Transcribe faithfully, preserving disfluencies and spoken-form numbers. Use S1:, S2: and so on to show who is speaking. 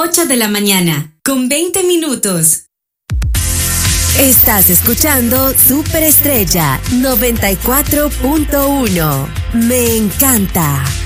S1: ocho de la mañana, con veinte minutos.
S2: Estás escuchando Superestrella noventa y cuatro punto uno. Me encanta.